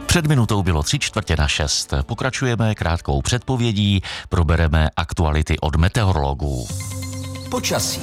Před minutou bylo 5:45. Pokračujeme krátkou předpovědí, probereme aktuality od meteorologů. Počasí.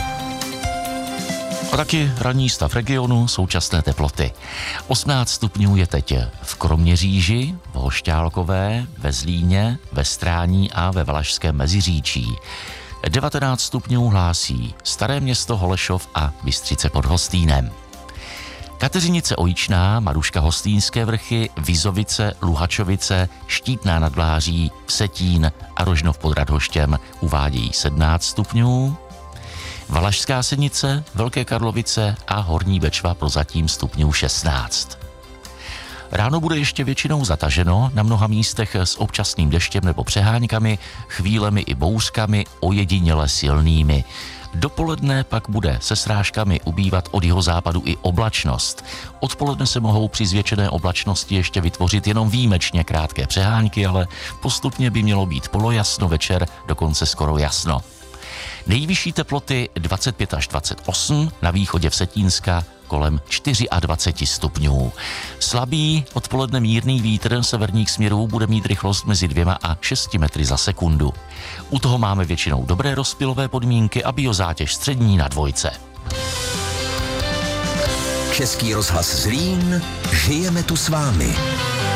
A taky ranní stav regionu, současné teploty. 18 stupňů je teď v Kroměříži, v Hošťálkové, ve Zlíně, ve Strání a ve Valašském Meziříčí. 19 stupňů hlásí Staré Město, Holešov a Bystřice pod Hostýnem. Kateřinice Ojičná, Maruška Hostýnské vrchy, Vizovice, Luhačovice, Štítná nad Vláří, Vsetín a Rožnov pod Radhoštěm uvádějí 17 stupňů. Valašská Senice, Velké Karlovice a Horní Bečva prozatím stupňů 16. Ráno bude ještě většinou zataženo, na mnoha místech s občasným deštěm nebo přeháňkami, chvílemi i bouřkami, ojediněle silnými. Dopoledne pak bude se srážkami ubývat od jihozápadu i oblačnost. Odpoledne se mohou při zvětšené oblačnosti ještě vytvořit jenom výjimečně krátké přehánky, ale postupně by mělo být polojasno, večer dokonce skoro jasno. Nejvyšší teploty 25 až 28, na východě Vsetínska kolem 24 stupňů. Slabý odpoledne mírný vítr severních směrů bude mít rychlost mezi 2 a 6 metry za sekundu. U toho máme většinou dobré rozptylové podmínky a biozátěž střední na 2. Český rozhlas Zlín, žijeme tu s vámi.